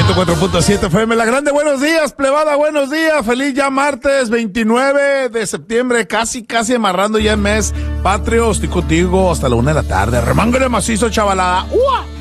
104.7 FM, La Grande. Buenos días, plebada, buenos días. Feliz ya martes 29 de septiembre, casi amarrando ya el mes patrio. Estoy contigo hasta la 1 de la tarde. Remángale macizo, chavalada. ¡Ua!